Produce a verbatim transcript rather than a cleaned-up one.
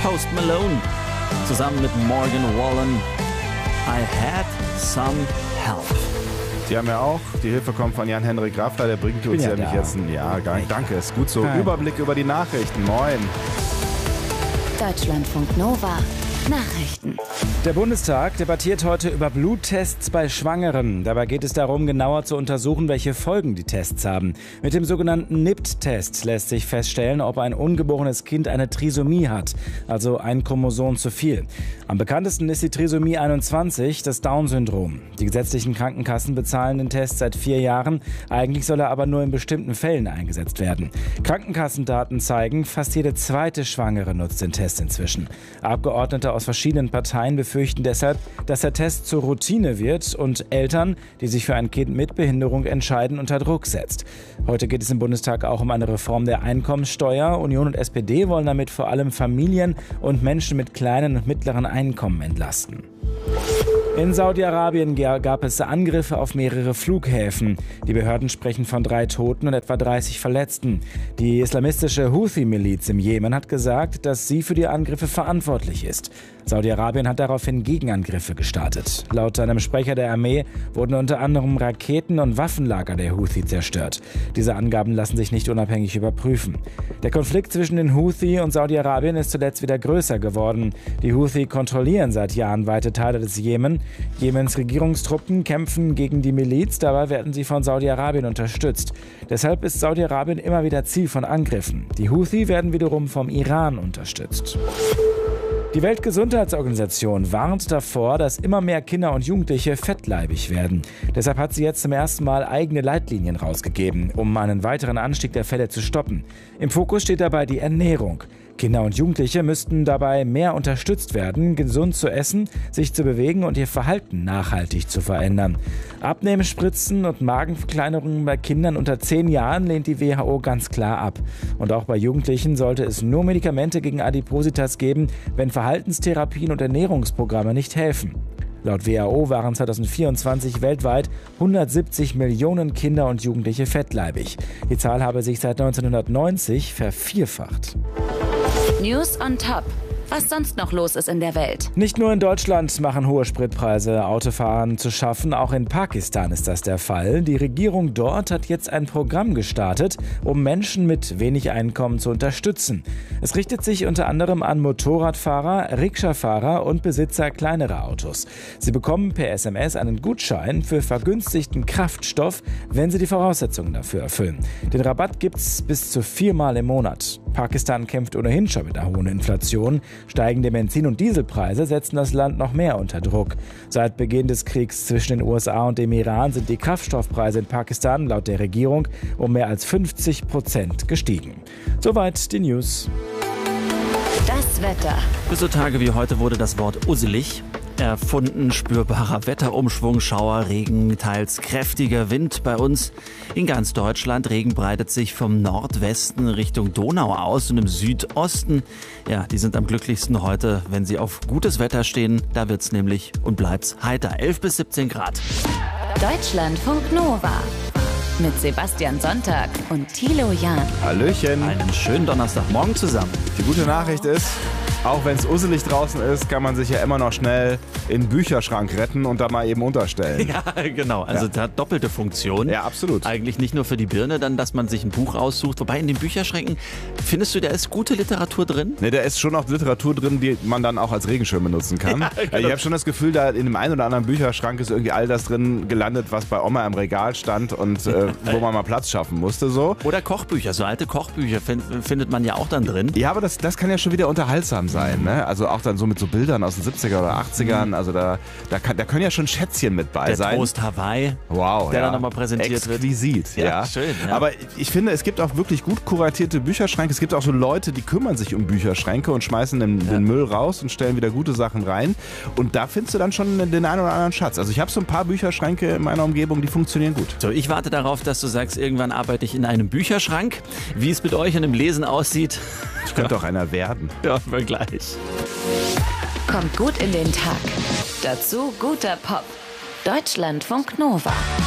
Post Malone zusammen mit Morgan Wallen. I had some help. Sie haben ja auch, die Hilfe kommt von Jan-Henrik Raffler, der bringt uns ja ja nicht da. jetzt ein, ja, gar nicht, danke, ist gut so. Nein. Überblick über die Nachrichten, moin. Deutschlandfunk Nova Nachrichten. Der Bundestag debattiert heute über Bluttests bei Schwangeren. Dabei geht es darum, genauer zu untersuchen, welche Folgen die Tests haben. Mit dem sogenannten N I P T-Test lässt sich feststellen, ob ein ungeborenes Kind eine Trisomie hat, also ein Chromosom zu viel. Am bekanntesten ist die Trisomie einundzwanzig, das Down-Syndrom. Die gesetzlichen Krankenkassen bezahlen den Test seit vier Jahren. Eigentlich soll er aber nur in bestimmten Fällen eingesetzt werden. Krankenkassendaten zeigen, fast jede zweite Schwangere nutzt den Test inzwischen. Abgeordnete aus verschiedenen Parteien befürchten deshalb, dass der Test zur Routine wird und Eltern, die sich für ein Kind mit Behinderung entscheiden, unter Druck setzt. Heute geht es im Bundestag auch um eine Reform der Einkommenssteuer. Union und S P D wollen damit vor allem Familien und Menschen mit kleinen und mittleren Einkommen entlasten. In Saudi-Arabien gab es Angriffe auf mehrere Flughäfen. Die Behörden sprechen von drei Toten und etwa dreißig Verletzten. Die islamistische Houthi-Miliz im Jemen hat gesagt, dass sie für die Angriffe verantwortlich ist. Saudi-Arabien hat daraufhin Gegenangriffe gestartet. Laut einem Sprecher der Armee wurden unter anderem Raketen- und Waffenlager der Houthi zerstört. Diese Angaben lassen sich nicht unabhängig überprüfen. Der Konflikt zwischen den Houthi und Saudi-Arabien ist zuletzt wieder größer geworden. Die Houthi kontrollieren seit Jahren weite Teile des Jemen. Jemens Regierungstruppen kämpfen gegen die Miliz, dabei werden sie von Saudi-Arabien unterstützt. Deshalb ist Saudi-Arabien immer wieder Ziel von Angriffen. Die Houthi werden wiederum vom Iran unterstützt. Die Weltgesundheitsorganisation warnt davor, dass immer mehr Kinder und Jugendliche fettleibig werden. Deshalb hat sie jetzt zum ersten Mal eigene Leitlinien rausgegeben, um einen weiteren Anstieg der Fälle zu stoppen. Im Fokus steht dabei die Ernährung. Kinder und Jugendliche müssten dabei mehr unterstützt werden, gesund zu essen, sich zu bewegen und ihr Verhalten nachhaltig zu verändern. Abnehmspritzen und Magenverkleinerungen bei Kindern unter zehn Jahren lehnt die W H O ganz klar ab. Und auch bei Jugendlichen sollte es nur Medikamente gegen Adipositas geben, wenn Verhaltenstherapien und Ernährungsprogramme nicht helfen. Laut W H O waren zweitausendvierundzwanzig weltweit hundertsiebzig Millionen Kinder und Jugendliche fettleibig. Die Zahl habe sich seit neunzehnhundertneunzig vervierfacht. News on Top. Was sonst noch los ist in der Welt. Nicht nur in Deutschland machen hohe Spritpreise Autofahrern zu schaffen, auch in Pakistan ist das der Fall. Die Regierung dort hat jetzt ein Programm gestartet, um Menschen mit wenig Einkommen zu unterstützen. Es richtet sich unter anderem an Motorradfahrer, Rikscha-Fahrer und Besitzer kleinerer Autos. Sie bekommen per S M S einen Gutschein für vergünstigten Kraftstoff, wenn sie die Voraussetzungen dafür erfüllen. Den Rabatt gibt's bis zu viermal im Monat. Pakistan kämpft ohnehin schon mit einer hohen Inflation. Steigende Benzin- und Dieselpreise setzen das Land noch mehr unter Druck. Seit Beginn des Kriegs zwischen den U S A und dem Iran sind die Kraftstoffpreise in Pakistan laut der Regierung um mehr als fünfzig Prozent gestiegen. Soweit die News. Das Wetter. Bis so Tage wie heute wurde das Wort usselig erfunden. Spürbarer Wetterumschwung, Schauer, Regen, teils kräftiger Wind bei uns in ganz Deutschland. Regen breitet sich vom Nordwesten Richtung Donau aus und im Südosten. Ja, die sind am glücklichsten heute, wenn sie auf gutes Wetter stehen. Da wird's nämlich und bleibt's heiter. elf bis siebzehn Grad. Deutschlandfunk Nova. Mit Sebastian Sonntag und Thilo Jahn. Hallöchen. Einen schönen Donnerstagmorgen zusammen. Die gute Nachricht ist, auch wenn es usselig draußen ist, kann man sich ja immer noch schnell in den Bücherschrank retten und da mal eben unterstellen. Ja, genau. Also Ja. das hat doppelte Funktion. Ja, absolut. Eigentlich nicht nur für die Birne, dann, dass man sich ein Buch aussucht. Wobei in den Bücherschränken, findest du, da ist gute Literatur drin? Ne, da ist schon auch Literatur drin, die man dann auch als Regenschirm benutzen kann. Ja, genau. Ich habe schon das Gefühl, da in dem einen oder anderen Bücherschrank ist irgendwie all das drin gelandet, was bei Oma im Regal stand und äh, wo man mal Platz schaffen musste. So. Oder Kochbücher, so alte Kochbücher find, findet man ja auch dann drin. Ja, aber das, das kann ja schon wieder unterhaltsam sein. Ne? Also auch dann so mit so Bildern aus den siebziger oder achtzigern. Also da, da, kann, da können ja schon Schätzchen mit bei Der sein. Toast Hawaii, Wow, der ja. dann nochmal präsentiert wird. Exquisit, ja. Ja, schön, ja. Aber ich finde, es gibt auch wirklich gut kuratierte Bücherschränke. Es gibt auch so Leute, die kümmern sich um Bücherschränke und schmeißen den, Ja. den Müll raus und stellen wieder gute Sachen rein. Und da findest du dann schon den einen oder anderen Schatz. Also ich habe so ein paar Bücherschränke in meiner Umgebung, die funktionieren gut. So, ich warte darauf, dass du sagst, irgendwann arbeite ich in einem Bücherschrank. Wie es mit euch und dem Lesen aussieht, Ich könnte auch einer werden. ja, wir gleich. Kommt gut in den Tag. Dazu guter Pop. Deutschlandfunk Nova.